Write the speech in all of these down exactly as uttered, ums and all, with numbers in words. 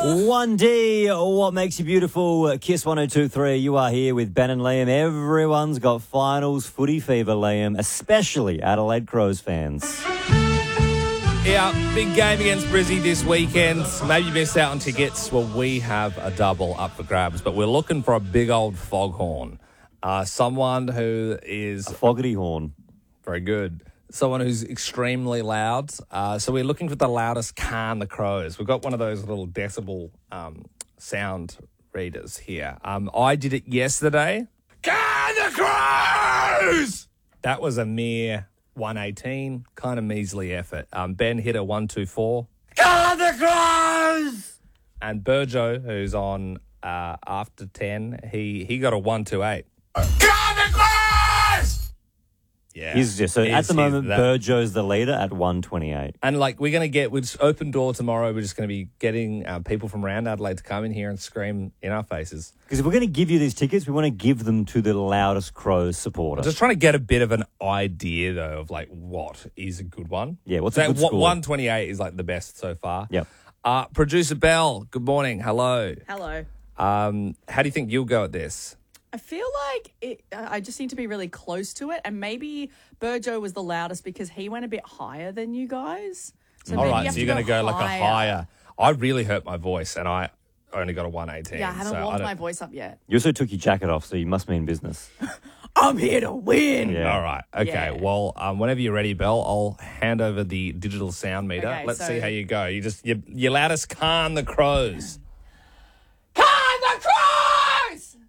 one D, what makes you beautiful? Kiss one oh two point three. You are here with Ben and Liam. Everyone's got finals footy fever, Liam, especially Adelaide Crows fans. Yeah, big game against Brizzy this weekend. Maybe you missed out on tickets. Well, we have a double up for grabs, but we're looking for a big old foghorn. Uh, someone who is... A foggity horn. Very good. Someone who's extremely loud. Uh, so we're looking for the loudest car in the Crows. We've got one of those little decibel um, sound readers here. Um, I did it yesterday. Car in the Crows! That was a mere one eighteen, kind of measly effort. Um, Ben hit a one two four. Car in the Crows! And Burjo, who's on uh, after ten, he, he got a one two eight. Car in the Crows! Yeah. He's just, so He's- at the moment, he's that- Burjo's the leader at one twenty-eight. And, like, we're going to get, we're just open door tomorrow. We're just going to be getting uh, people from around Adelaide to come in here and scream in our faces. Because if we're going to give you these tickets, we want to give them to the loudest Crows supporter. Just trying to get a bit of an idea, though, of, like, what is a good one. Yeah, what's so a good what- score? one twenty-eight is, like, the best so far. Yep. Uh, Producer Belle, good morning. Hello. Hello. Um, how do you think you'll go at this? I feel like it, uh, I just need to be really close to it, and maybe Burjo was the loudest because he went a bit higher than you guys. So All maybe right, you have so to you're going to go, like, a higher. higher. I really hurt my voice, and I only got a one eighteen. Yeah, I haven't so warmed don't- my voice up yet. You also took your jacket off, so you must mean business. I'm here to win. Yeah. All right. Okay. Yeah. Well, um, whenever you're ready, Belle, I'll hand over the digital sound meter. Okay, Let's so- see how you go. You just you, your loudest Khan the Crows. Khan the Crows.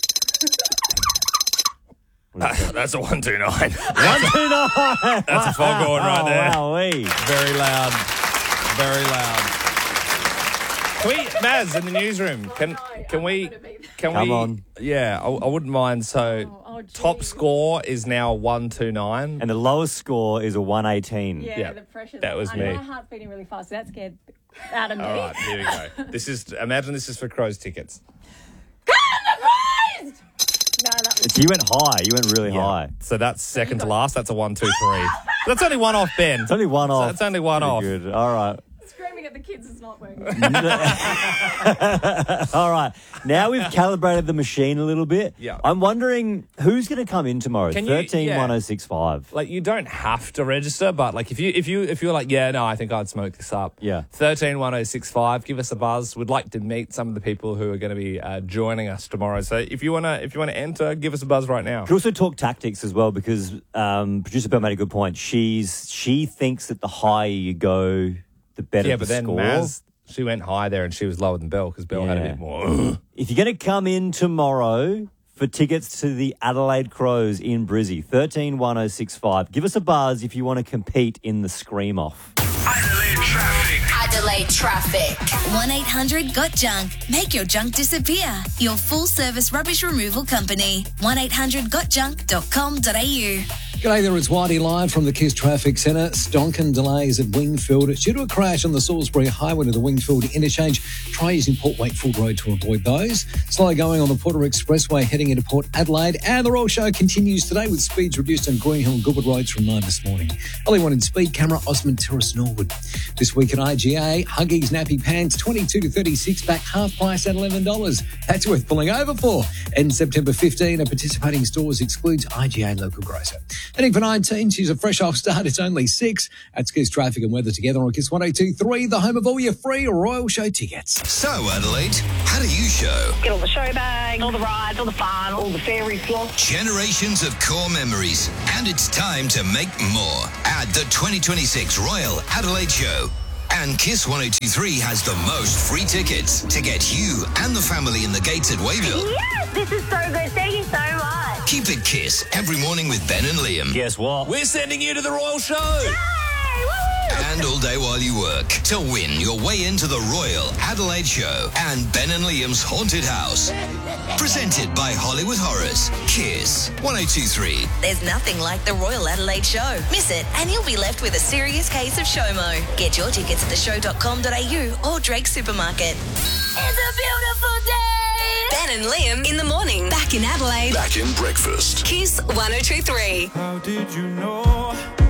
That's a one two nine. one two nine! That's a foghorn right there. Oh, wowee. Very loud. Very loud. Can we, Maz, in the newsroom? Can can we? Can Come we? on. Yeah, I, I wouldn't mind. So, Oh, oh, top geez. score is now one two nine. And the lowest score is a one eighteen. Yeah, Yeah, the pressure's that was on. me. And my heart's beating really fast, so that scared out of me. All right, here we go. This is imagine this is for Crows tickets. No, that was So you went high. You went really high. So that's second to last. That's a one, two, three. That's only one off, Ben. It's only one off. That's only one Pretty off. Good. All right. screaming at the kids is not working. All right. Now we've calibrated the machine a little bit. Yeah. I'm wondering who's going to come in tomorrow. Can you- thirteen yeah. one oh six five. Like, you don't have to register, but like if you if you if you're like, yeah, no, I think I'd smoke this up. Yeah. Thirteen one oh six five. Give us a buzz. We'd like to meet some of the people who are going to be uh, joining us tomorrow. So if you wanna if you wanna enter, give us a buzz right now. Could also talk tactics as well because um, producer Bell made a good point. She's she thinks that the higher you go, the better Yeah, the but then score. Maz, she went high there and she was lower than Bell because Bell had a Yeah. bit more. If you're going to come in tomorrow for tickets to the Adelaide Crows in Brizzy, thirteen one oh six five, give us a buzz if you want to compete in the Scream Off. Adelaide Traffic. Adelaide Traffic. one eight hundred got junk. Make your junk disappear. Your full service rubbish removal company. one eight hundred got junk dot com dot a u. G'day there, it's Whitey live from the Kiss Traffic Centre. Stonking delays at Wingfield. It's due to a crash on the Salisbury Highway to the Wingfield interchange. Try using Port Wakefield Road to avoid those. Slow going on the Porter Expressway heading into Port Adelaide. And the Royal Show continues today with speeds reduced on Greenhill and Goodwood Roads from nine this morning. Early one in Speed Camera, Osmond Terrace, Norwood. This week at I G A, Huggies Nappy Pants, twenty-two to thirty-six, back half price at eleven dollars. That's worth pulling over for. And September fifteenth, at participating stores excludes I G A local grocer. Heading for nineteen, she's a fresh off start. It's only six. That's Kiss Traffic and Weather together on Kiss one oh two point three, the home of all your free Royal Show tickets. So, Adelaide, how do you show? Get all the show bags, all the rides, all the fun, all the fairy slots. Generations of core memories. And it's time to make more. Add the twenty twenty-six Royal Adelaide Show. And Kiss one oh two point three has the most free tickets to get you and the family in the gates at Wayville. Yes, this is so good. Thank you so much. Keep it Kiss every morning with Ben and Liam. Guess what? We're sending you to the Royal Show. Hey, woo! And all day while you work to win your way into the Royal Adelaide Show and Ben and Liam's Haunted House. Presented by Hollywood Horrors. Kiss one oh two point three. There's nothing like the Royal Adelaide Show. Miss it and you'll be left with a serious case of SHOMO. Get your tickets at the show dot com dot a u or Drake Supermarket. It's a beautiful day. Ben and Liam in the morning. Back in Adelaide. Back in breakfast. Kiss one oh two point three. How did you know?